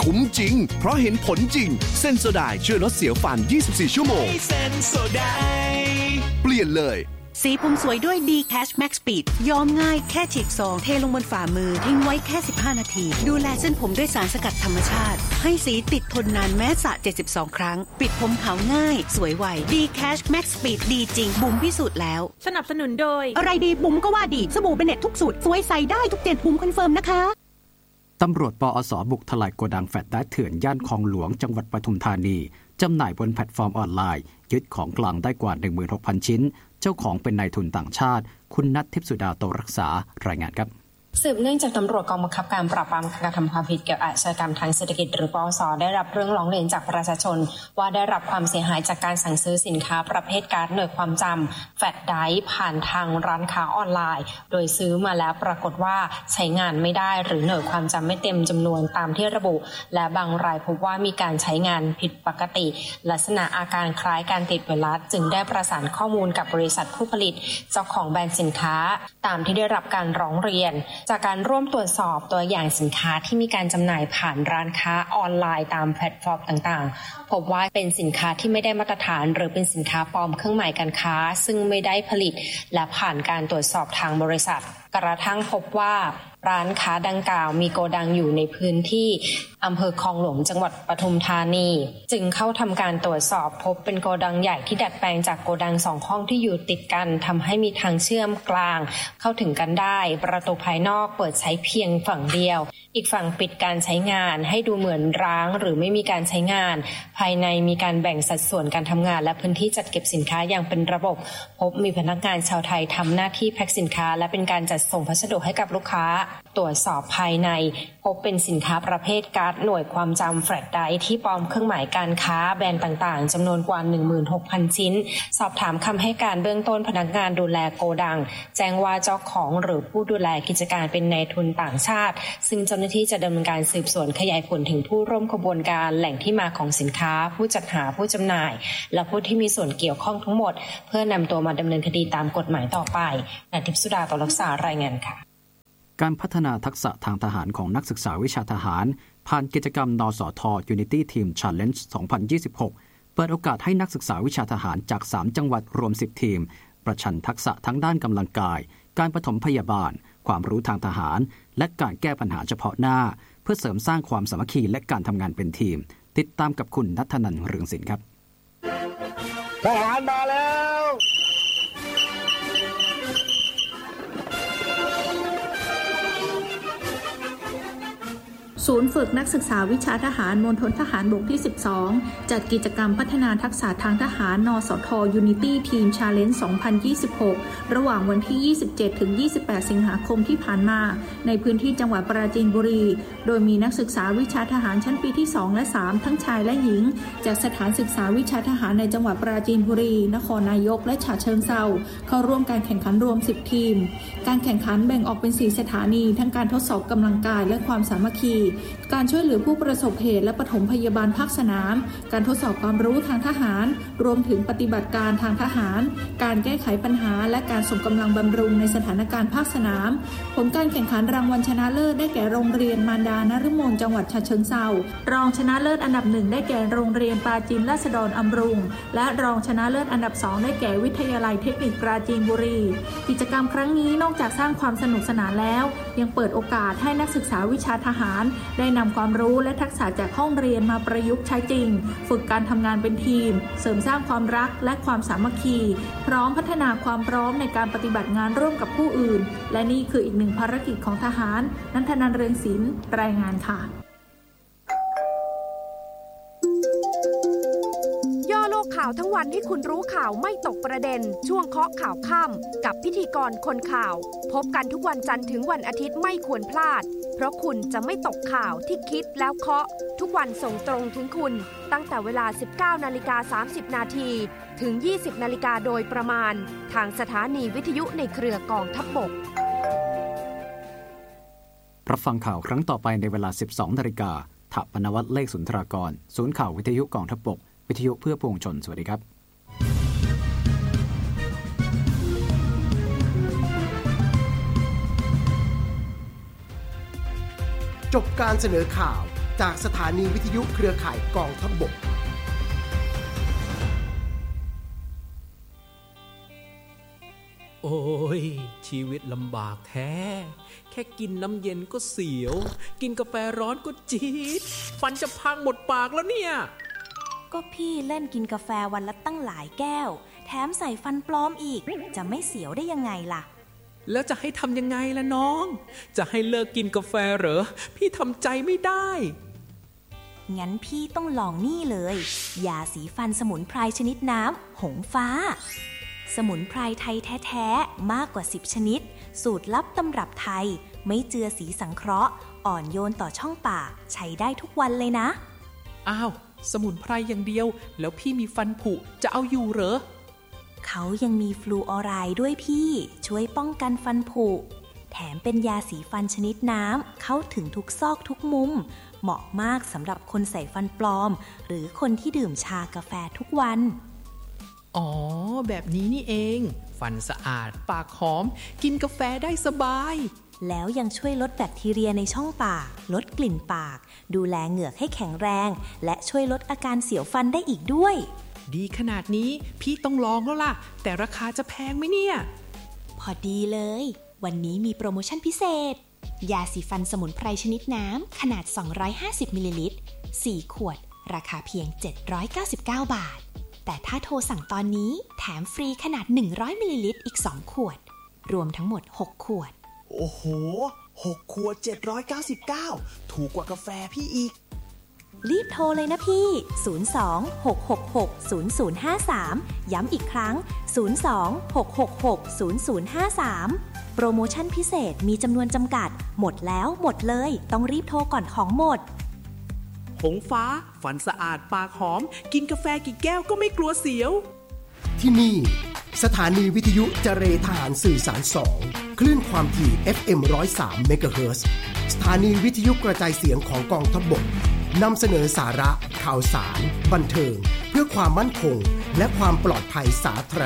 คุ้มจริงเพราะเห็นผลจริงเซนโซไดช่วยลดเสียวฟัน24ชั่วโมงเซนโซไดเปลี่ยนเลยสีผมสวยด้วย D-Cash Max Speed ย้อมง่ายแค่ฉีกซองเทลงบนฝ่ามือทิ้งไว้แค่15นาทีดูแลเส้นผมด้วยสารสกัดธรรมชาติให้สีติดทนนานแม้สระ72ครั้งปิดผมขาวง่ายสวยไว D-Cash Max Speed ดีจริงบุ๋มพิสูจน์แล้วสนับสนุนโดยอะไรดีบุ๋มก็ว่าดีสบู่เบเน็ตทุกสูตรสวยใสได้ทุกเจนบุ๋มคอนเฟิร์มนะคะตำรวจปอส.บุกทลายโกดังแฟลชไดรฟ์เถื่อนย่านคลองหลวงจังหวัดปทุมธานีจำหน่ายบนแพลตฟอร์มออนไลน์ยึดของกลางได้กว่า 16,000 ชิ้นเจ้าของเป็นนายทุนต่างชาติคุณณัฐ ทิพย์สุดาโตรักษารายงานครับสืบเนื่องจากตำรวจกองบังคับการปราบปรามการกระทำความผิดเกี่ยวกับอาชญากรรมทางเศรษฐกิจหรือปอส.ได้รับเรื่องร้องเรียนจากประชาชนว่าได้รับความเสียหายจากการสั่งซื้อสินค้าประเภทการ์ดหน่วยความจำแฟลชไดรฟ์ผ่านทางร้านค้าออนไลน์โดยซื้อมาแล้วปรากฏว่าใช้งานไม่ได้หรือหน่วยความจำไม่เต็มจำนวนตามที่ระบุและบางรายพบว่ามีการใช้งานผิดปกติลักษณะอาการคล้ายการติดไวรัสจึงได้ประสานข้อมูลกับบริษัทผู้ผลิตเจ้าของแบรนด์สินค้าตามที่ได้รับการร้องเรียนจากการร่วมตรวจสอบตัวอย่างสินค้าที่มีการจำหน่ายผ่านร้านค้าออนไลน์ตามแพลตฟอร์มต่างๆพบว่าเป็นสินค้าที่ไม่ได้มาตรฐานหรือเป็นสินค้าปลอมเครื่องหมายการค้าซึ่งไม่ได้ผลิตและผ่านการตรวจสอบทางบริษัทกระทั่งพบว่าร้านค้าดังกล่าวมีโกดังอยู่ในพื้นที่อำเภอคลองหลวงจังหวัดปทุมธานีจึงเข้าทำการตรวจสอบพบเป็นโกดังใหญ่ที่ดัดแปลงจากโกดัง2ห้องที่อยู่ติดกันทำให้มีทางเชื่อมกลางเข้าถึงกันได้ประตูภายนอกเปิดใช้เพียงฝั่งเดียวอีกฝั่งปิดการใช้งานให้ดูเหมือนร้างหรือไม่มีการใช้งานภายในมีการแบ่งสัดส่วนการทำงานและพื้นที่จัดเก็บสินค้าอย่างเป็นระบบพบมีพนักงานชาวไทยทำหน้าที่แพ็คสินค้าและเป็นการจัดส่งพัสดุให้กับลูกค้าตรวจสอบภายในพบเป็นสินค้าประเภทการ์ดหน่วยความจำแฟลชไดรฟ์ที่ปลอมเครื่องหมายการค้าแบรนด์ต่างๆจำนวนกว่า 16,000 ชิ้นสอบถามคำให้การเบื้องต้นพนักงานดูแลโกดังแจ้งว่าเจ้าของหรือผู้ดูแลกิจการเป็นนายทุนต่างชาติซึ่งเจ้าหน้าที่จะดำเนินการสืบสวนขยายผลถึงผู้ร่วมขบวนการแหล่งที่มาของสินค้าผู้จัดหาผู้จำหน่ายและผู้ที่มีส่วนเกี่ยวข้องทั้งหมดเพื่อนำตัวมาดำเนินคดีตามกฎหมายต่อไปณ ทิพย์สุดาโตรักษารายงานค่ะการพัฒนาทักษะทางทหารของนักศึกษาวิชาทหารผ่านกิจกรรมนสท Unity Team Challenge 2026 เปิดโอกาสให้นักศึกษาวิชาทหารจาก3จังหวัดรวม10ทีมประชันทักษะทั้งด้านกำลังกายการปฐมพยาบาลความรู้ทางทหารและการแก้ปัญหาเฉพาะหน้าเพื่อเสริมสร้างความสามัคคีและการทำงานเป็นทีมติดตามกับคุณณัฐนันท์ เรืองศิลป์ครับทหารมาแล้วศูนย์ฝึกนักศึกษาวิชาทหารมณฑลทหารบกที่ 12 จัดกิจกรรมพัฒนาทักษะทางทหารนสท Unity Team Challenge 2026 ระหว่างวันที่ 27 ถึง 28 สิงหาคมที่ผ่านมาในพื้นที่จังหวัดปราจีนบุรีโดยมีนักศึกษาวิชาทหารชั้นปีที่ 2 และ 3 ทั้งชายและหญิงจากสถานศึกษาวิชาทหารในจังหวัดปราจีนบุรีนครนายกและฉะเชิงเทราเข้าร่วมการแข่งขันรวม 10 ทีมการแข่งขันแบ่งออกเป็น 4 สถานีทั้งการทดสอบกำลังกายและความสามัคคีการช่วยเหลือผู้ประสบเหตุและปฐมพยาบาลภาคสนามการทดสอบความรู้ทางทหารรวมถึงปฏิบัติการทางทหารการแก้ไขปัญหาและการส่งกำลังบำรุงในสถานการณ์ภาคสนามผลการแข่งขันรางวัลชนะเลิศได้แก่โรงเรียนมารดานฤมลจังหวัดฉะเชิงเทรารองชนะเลิศอันดับ1ได้แก่โรงเรียนปราจีนราษฎรอำรุงและรองชนะเลิศอันดับ2ได้แก่วิทยาลัยเทคนิคปราจีนบุรีกิจกรรมครั้งนี้นอกจากสร้างความสนุกสนานแล้วยังเปิดโอกาสให้นักศึกษาวิชาทหารได้นำความรู้และทักษะจากห้องเรียนมาประยุกต์ใช้จริงฝึกการทำงานเป็นทีมเสริมสร้างความรักและความสามัคคีพร้อมพัฒนาความพร้อมในการปฏิบัติงานร่วมกับผู้อื่นและนี่คืออีกหนึ่งภารกิจของทหารณัฐนันท์ เรืองศิลป์รายงานค่ะย่อโลกข่าวทั้งวันให้คุณรู้ข่าวไม่ตกประเด็นช่วงเคาะข่าวค่ำกับพิธีกรคนข่าวพบกันทุกวันจันทร์ถึงวันอาทิตย์ไม่ควรพลาดเพราะคุณจะไม่ตกข่าวที่คิดแล้วเคาะทุกวันส่งตรงถึงคุณตั้งแต่เวลา 19:30 นาทีถึง 20 นาฬิกาโดยประมาณทางสถานีวิทยุในเครือกองทัพบกรับฟังข่าวครั้งต่อไปในเวลา 12 นาฬิกาถปนวัฒน์เลขสุนทรากรศูนย์ข่าววิทยุกองทัพบกวิทยุเพื่อปวงชนสวัสดีครับจบการเสนอข่าวจากสถานีวิทยุเครือข่ายกองทัพบกโอ้ยชีวิตลำบากแท้แค่กินน้ำเย็นก็เสียวกินกาแฟร้อนก็จี๊ดฟันจะพังหมดปากแล้วเนี่ยก็พี่เล่นกินกาแฟวันละตั้งหลายแก้วแถมใส่ฟันปลอมอีกจะไม่เสียวได้ยังไงล่ะแล้วจะให้ทำยังไงล่ะน้องจะให้เลิกกินกาแฟเหรอพี่ทำใจไม่ได้งั้นพี่ต้องลองนี่เลยยาสีฟันสมุนไพรชนิดน้ำหงฟ้าสมุนไพรไทยแท้ๆมากกว่า10ชนิดสูตรลับตำรับไทยไม่เจือสีสังเคราะห์อ่อนโยนต่อช่องปากใช้ได้ทุกวันเลยนะอ้าวสมุนไพรอย่างเดียวแล้วพี่มีฟันผุจะเอาอยู่เหรอเขายังมีฟลูออไรด์ด้วยพี่ช่วยป้องกันฟันผุแถมเป็นยาสีฟันชนิดน้ำเข้าถึงทุกซอกทุกมุมเหมาะมากสำหรับคนใส่ฟันปลอมหรือคนที่ดื่มชากาแฟทุกวันอ๋อแบบนี้นี่เองฟันสะอาดปากหอมกินกาแฟได้สบายแล้วยังช่วยลดแบคทีเรียในช่องปากลดกลิ่นปากดูแลเหงือกให้แข็งแรงและช่วยลดอาการเสียวฟันได้อีกด้วยดีขนาดนี้พี่ต้องลองแล้วล่ะแต่ราคาจะแพงไหมเนี่ยพอดีเลยวันนี้มีโปรโมชั่นพิเศษยาสีฟันสมุนไพรชนิดน้ำขนาด250มิลลิลิตร4ขวดราคาเพียง799 บาทแต่ถ้าโทรสั่งตอนนี้แถมฟรีขนาด100มิลลิลิตรอีก2ขวดรวมทั้งหมด6ขวดโอ้โห6ขวด799ถูกกว่ากาแฟพี่อีกรีบโทรเลยนะพี่02-666-0053ย้ำอีกครั้ง02-666-0053โปรโมชั่นพิเศษมีจำนวนจำกัดหมดแล้วหมดเลยต้องรีบโทรก่อนของหมดหงฟ้าฟันสะอาดปากหอมกินกาแฟกี่แก้วก็ไม่กลัวเสียวที่นี่สถานีวิทยุเจรทหารสื่อสาร2คลื่นความถี่ FM 103 เมกะเฮิรตซ์สถานีวิทยุกระจายเสียงของกองทัพบกนำเสนอสาระข่าวสารบันเทิงเพื่อความมั่นคงและความปลอดภัยสาธาร